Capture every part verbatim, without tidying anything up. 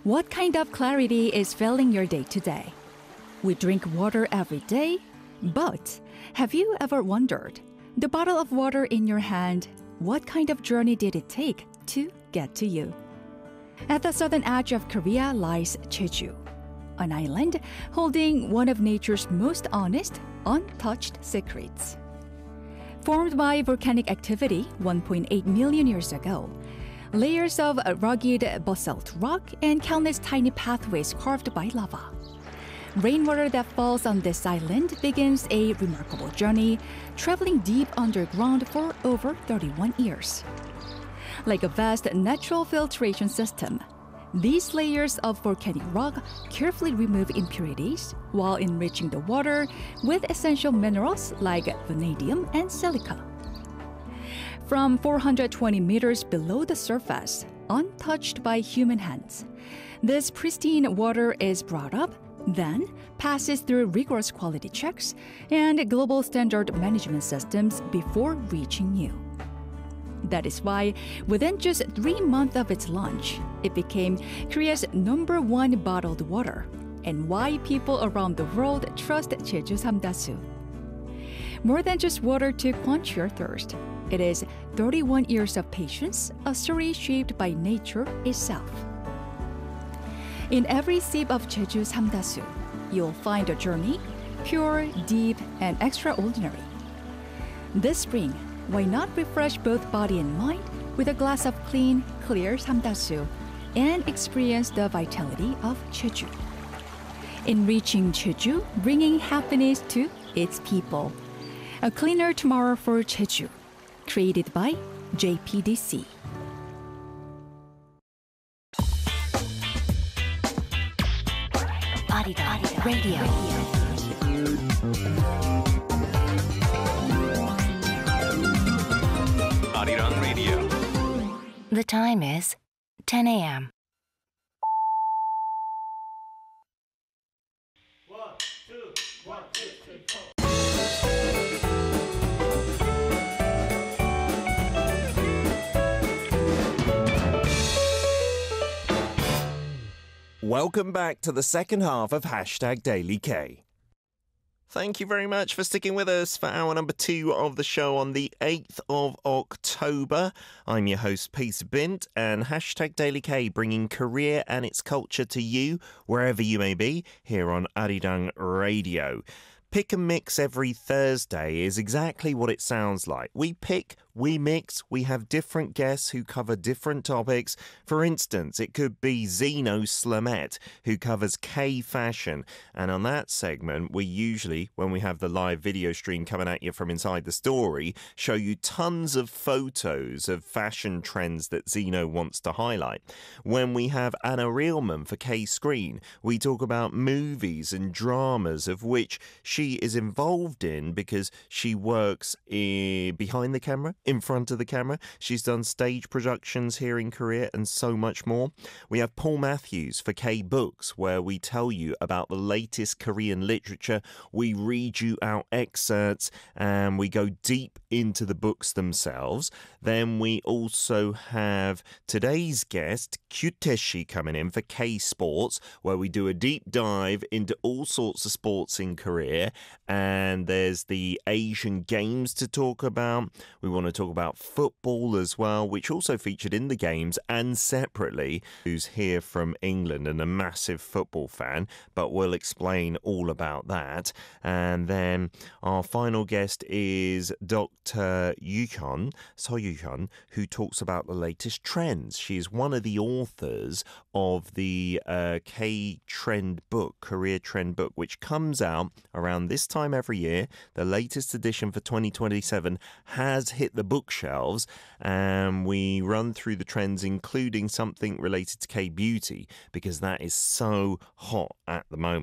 What kind of clarity is filling your day today? We drink water every day, but have you ever wondered, the bottle of water in your hand, what kind of journey did it take to get to you? At the southern edge of Korea lies Jeju, an island holding one of nature's most honest, untouched secrets. Formed by volcanic activity one point eight million years ago, layers of rugged basalt rock and countless tiny pathways carved by lava. Rainwater that falls on this island begins a remarkable journey, traveling deep underground for over thirty-one years. Like a vast natural filtration system, these layers of volcanic rock carefully remove impurities while enriching the water with essential minerals like vanadium and silica. From four hundred twenty meters below the surface, untouched by human hands, this pristine water is brought up, then passes through rigorous quality checks and global standard management systems before reaching you. That is why, within just three months of its launch, it became Korea's number one bottled water, and why people around the world trust Jeju Samdasu. More than just water to quench your thirst, it is thirty-one years of patience, a story shaped by nature itself. In every sip of Jeju Samdasu, you'll find a journey, pure, deep, and extraordinary. This spring, why not refresh both body and mind with a glass of clean, clear Samdasu and experience the vitality of Jeju. Enriching Jeju, bringing happiness to its people. A cleaner tomorrow for Jeju, created by J P D C. Arirang Radio. Arirang Radio. The time is ten a.m. One, two, one, two, three, four. Welcome back to the second half of Hashtag Daily K. Thank you very much for sticking with us for hour number two of the show on the eighth of October. I'm your host, Peter Bint, and Hashtag Daily K bringing Korea and its culture to you wherever you may be here on Arirang Radio. Pick and Mix every Thursday is exactly what it sounds like. We pick, we mix, we have different guests who cover different topics. For instance, it could be Zeno Slamet, who covers K-fashion. And on that segment, we usually, when we have the live video stream coming at you from inside the story, show you tons of photos of fashion trends that Zeno wants to highlight. When we have Anna Reelman for K-Screen, we talk about movies and dramas of which she is involved in because she works eh, behind the camera, in front of the camera. She's done stage productions here in Korea and so much more. We have Paul Matthews for K-Books, where we tell you about the latest Korean literature. We read you out excerpts and we go deep into the books themselves. Then we also have today's guest, Kyuteshi, coming in for K-Sports, where we do a deep dive into all sorts of sports in Korea. And there's the Asian Games to talk about. We want to talk about football as well, which also featured in the Games and separately. Who's here from England and a massive football fan, but we'll explain all about that. And then our final guest is Doctor Yuhyun, So Yuhyun, who talks about the latest trends. She's one of the authors of the uh, K-Trend book, Korea Trend book, which comes out around this time every year. The latest edition for twenty twenty-seven has hit the bookshelves, and we run through the trends, including something related to K-beauty, because that is so hot at the moment.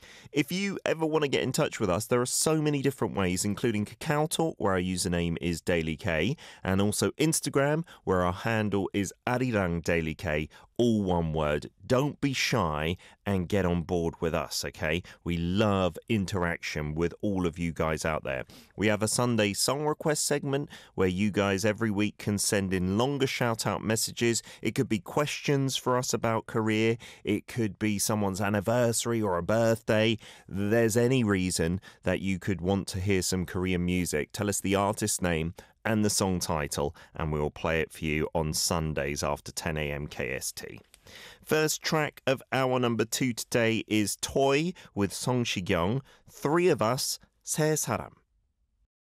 If you ever want to get in touch with us, there are so many different ways, including Kakao Talk, where our username is DailyK, and also Instagram, where our handle is ArirangDailyK, all one word. Don't be shy and get on board with us, okay? We love interaction with all of you guys out there. We have a Sunday song request segment where you guys every week can send in longer shout-out messages. It could be questions for us about Korea. It could be someone's anniversary or a birthday. There's any reason that you could want to hear some Korean music. Tell us the artist name and the song title, and we'll play it for you on Sundays after ten a.m. K S T. First track of hour number two today is Toy with Song Shigyong, Three of Us, 세 사람.